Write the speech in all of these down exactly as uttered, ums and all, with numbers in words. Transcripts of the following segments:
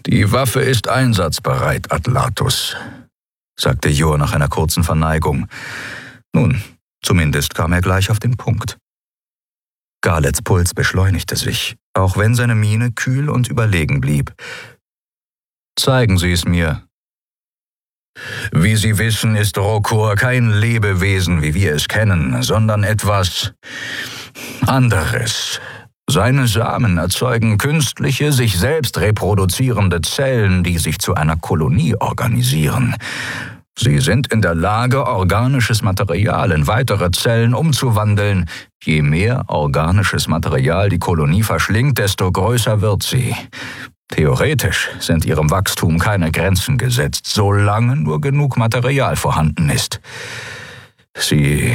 »Die Waffe ist einsatzbereit, Atlatus«, sagte Yor nach einer kurzen Verneigung. Nun, zumindest kam er gleich auf den Punkt. Garlets Puls beschleunigte sich, auch wenn seine Miene kühl und überlegen blieb. »Zeigen Sie es mir.« »Wie Sie wissen, ist Rokor kein Lebewesen, wie wir es kennen, sondern etwas anderes. Seine Samen erzeugen künstliche, sich selbst reproduzierende Zellen, die sich zu einer Kolonie organisieren. Sie sind in der Lage, organisches Material in weitere Zellen umzuwandeln. Je mehr organisches Material die Kolonie verschlingt, desto größer wird sie. Theoretisch sind ihrem Wachstum keine Grenzen gesetzt, solange nur genug Material vorhanden ist. Sie...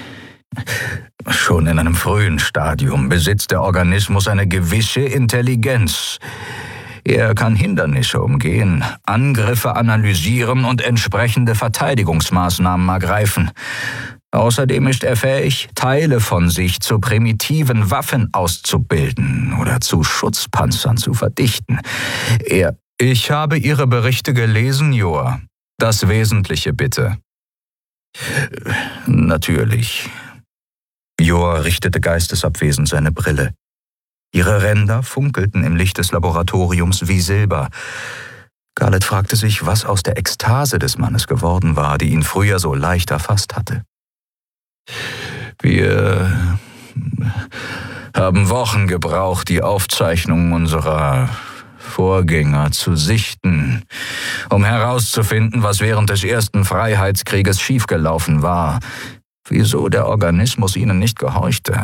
Schon in einem frühen Stadium besitzt der Organismus eine gewisse Intelligenz. Er kann Hindernisse umgehen, Angriffe analysieren und entsprechende Verteidigungsmaßnahmen ergreifen. Außerdem ist er fähig, Teile von sich zu primitiven Waffen auszubilden oder zu Schutzpanzern zu verdichten. Er... Ich habe Ihre Berichte gelesen, Yor. Das Wesentliche bitte. Natürlich. Yor richtete geistesabwesend seine Brille. Ihre Ränder funkelten im Licht des Laboratoriums wie Silber. Garlet fragte sich, was aus der Ekstase des Mannes geworden war, die ihn früher so leicht erfasst hatte. Wir haben Wochen gebraucht, die Aufzeichnungen unserer Vorgänger zu sichten, um herauszufinden, was während des ersten Freiheitskrieges schiefgelaufen war, wieso der Organismus ihnen nicht gehorchte.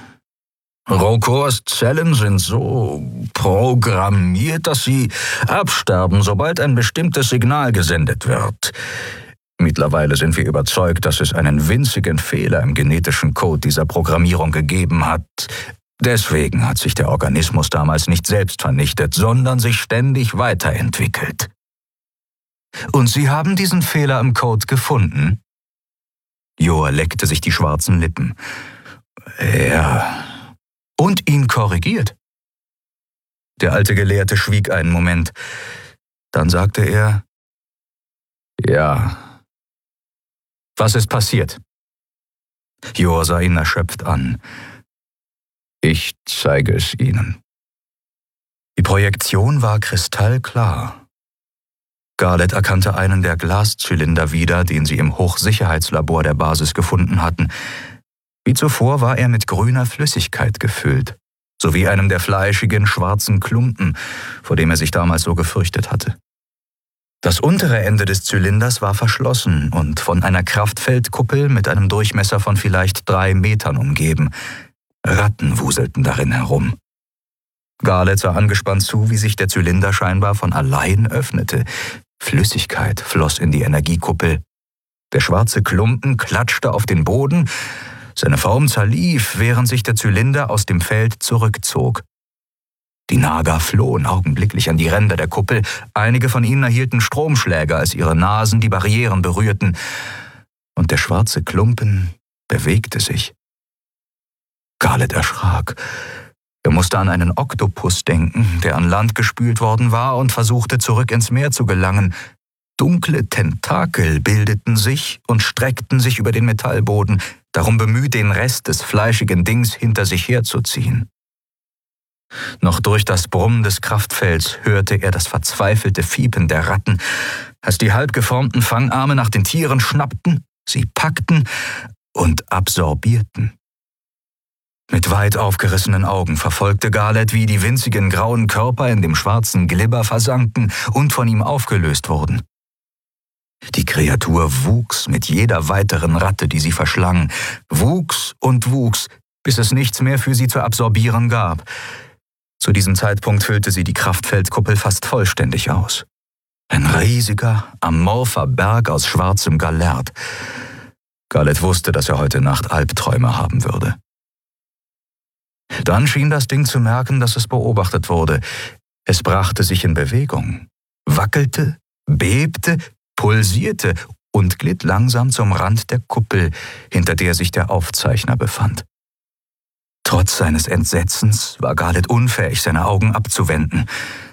Rokors Zellen sind so programmiert, dass sie absterben, sobald ein bestimmtes Signal gesendet wird. Mittlerweile sind wir überzeugt, dass es einen winzigen Fehler im genetischen Code dieser Programmierung gegeben hat. Deswegen hat sich der Organismus damals nicht selbst vernichtet, sondern sich ständig weiterentwickelt. Und Sie haben diesen Fehler im Code gefunden? Yor leckte sich die schwarzen Lippen. Ja. Und ihn korrigiert? Der alte Gelehrte schwieg einen Moment. Dann sagte er, ja. Was ist passiert? Yor sah ihn erschöpft an. Ich zeige es Ihnen. Die Projektion war kristallklar. Garlet erkannte einen der Glaszylinder wieder, den sie im Hochsicherheitslabor der Basis gefunden hatten. Wie zuvor war er mit grüner Flüssigkeit gefüllt, sowie einem der fleischigen, schwarzen Klumpen, vor dem er sich damals so gefürchtet hatte. Das untere Ende des Zylinders war verschlossen und von einer Kraftfeldkuppel mit einem Durchmesser von vielleicht drei Metern umgeben. Ratten wuselten darin herum. Garlet sah angespannt zu, wie sich der Zylinder scheinbar von allein öffnete. Flüssigkeit floss in die Energiekuppel. Der schwarze Klumpen klatschte auf den Boden. Seine Form zerlief, während sich der Zylinder aus dem Feld zurückzog. Die Naga flohen augenblicklich an die Ränder der Kuppel. Einige von ihnen erhielten Stromschläge, als ihre Nasen die Barrieren berührten. Und der schwarze Klumpen bewegte sich. Garlet erschrak. Er musste an einen Oktopus denken, der an Land gespült worden war und versuchte, zurück ins Meer zu gelangen. Dunkle Tentakel bildeten sich und streckten sich über den Metallboden, darum bemüht, den Rest des fleischigen Dings hinter sich herzuziehen. Noch durch das Brummen des Kraftfelds hörte er das verzweifelte Fiepen der Ratten, als die halb geformten Fangarme nach den Tieren schnappten, sie packten und absorbierten. Mit weit aufgerissenen Augen verfolgte Garlet, wie die winzigen grauen Körper in dem schwarzen Glibber versanken und von ihm aufgelöst wurden. Die Kreatur wuchs mit jeder weiteren Ratte, die sie verschlang, wuchs und wuchs, bis es nichts mehr für sie zu absorbieren gab. Zu diesem Zeitpunkt füllte sie die Kraftfeldkuppel fast vollständig aus. Ein riesiger, amorpher Berg aus schwarzem Galert. Garlet wusste, dass er heute Nacht Albträume haben würde. Dann schien das Ding zu merken, dass es beobachtet wurde. Es brachte sich in Bewegung, wackelte, bebte, pulsierte und glitt langsam zum Rand der Kuppel, hinter der sich der Aufzeichner befand. Trotz seines Entsetzens war Garlet unfähig, seine Augen abzuwenden.